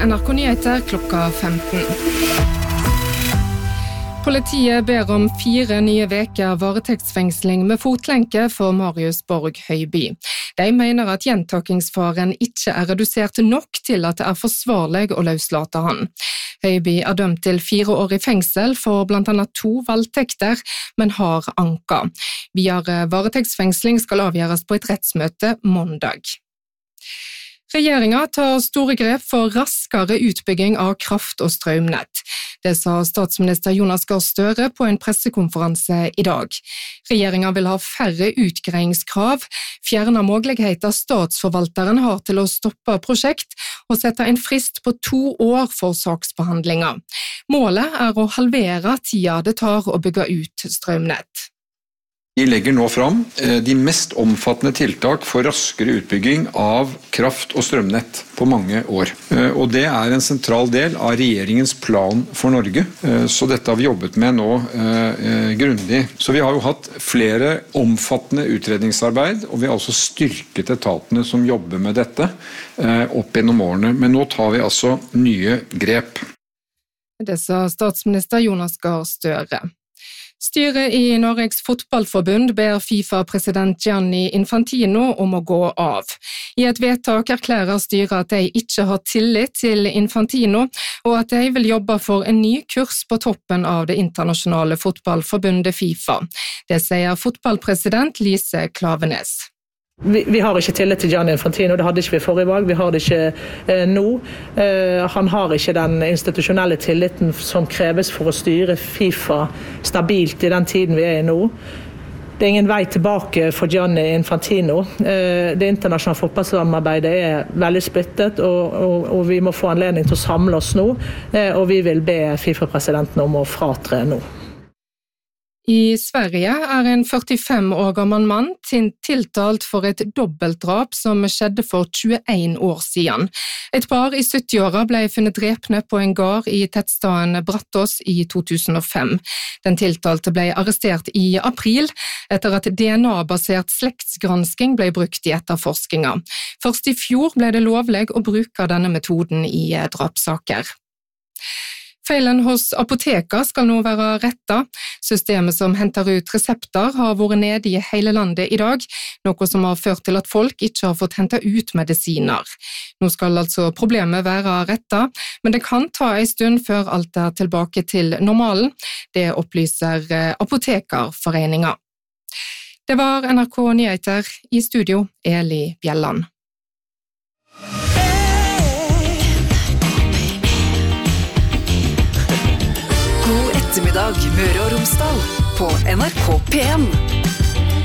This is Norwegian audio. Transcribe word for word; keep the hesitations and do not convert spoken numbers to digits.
N R K Nyheter klokka femten. Politiet ber om fire nye veker varetektsfengsling med fotlenke for Marius Borg Høiby. De mener at gjentakingsfaren ikke er redusert nok til at det er forsvarlig å løslate han. Høiby er dømt til fire år i fengsel for blant annet to voldtekter, men har anka. Videre varetektsfengsling skal avgjøres på et rettsmøte mandag. Regjeringen tar store grep for raskere utbygging av kraft- og strømnett. Det sa statsminister Jonas Gahr Støre på en pressekonferanse i dag. Regjeringen vil ha færre utgreiingskrav, fjerne muligheter statsforvalteren har til å stoppe prosjekt og sette en frist på to år for saksbehandlinger. Målet er å halvere tida det tar å bygge ut strømnett. Vi legger nå fram de mest omfattende tiltak for raskere utbygging av kraft- og strømnett på mange år. Og det er en sentral del av regjeringens plan for Norge, så dette har vi jobbet med nå eh, grundig. Så vi har jo hatt flere omfattende utredningsarbeid, og vi har også styrket etatene som jobber med dette eh, opp gjennom årene. Men nå tar vi altså nye grep. Det sa statsminister Jonas Gahr Støre. Styret i Norges fotballforbund ber FIFA-president Gianni Infantino om å gå av. I et vedtak erklærer styret at de ikke har tillit til Infantino, og at de vil jobbe for en ny kurs på toppen av det internasjonale fotballforbundet FIFA. Det sier fotballpresident Lise Klaveness. Vi, vi har ikke tillit til Gianni Infantino, det hadde ikke vi forrige valg, vi har det ikke eh, nå. Eh, han har ikke den institusjonelle tilliten som kreves for å styre FIFA stabilt i den tiden vi er i nå. Det er ingen vei tilbake for Gianni Infantino. Eh, det internasjonale fotballsamarbeidet er veldig splittet, og, og, og vi må få anledning til å samle oss nå, eh, og vi vil be FIFA-presidenten om å fratre nå. I Sverige er en førtifem år gammel mann tiltalt for et dobbeltdrap som skjedde for tjueen år siden. Et par i syttiåra ble funnet drepne på en gard i tettstaden Brattås i to tusen og fem. Den tiltalte ble arrestert i april etter at D N A-basert slektsgransking ble brukt i etterforskinga. Først i fjor ble det lovlig å bruke denne metoden i drapssaker. Feilen hos apoteker skal nå være rettet. Systemet som henter ut resepter har vært nede i hele landet i dag, noe som har ført til at folk ikke har fått hentet ut medisiner. Nå skal altså problemet være rettet, men det kan ta en stund før alt er tilbake til normalen. Det opplyser Apotekerforeningen. Det var N R K Nyheter, i studio Eli Bjelland. God ettermiddag, Møre og Romsdal, på N R K P en.